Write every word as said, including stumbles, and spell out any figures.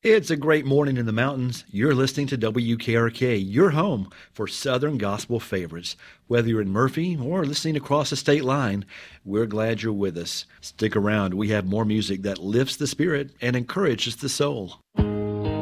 It's a great morning in the mountains. You're listening to W K R K, your home for Southern gospel favorites. Whether you're in Murphy or listening across the state line, we're glad you're with us. Stick around. We have more music that lifts the spirit and encourages the soul.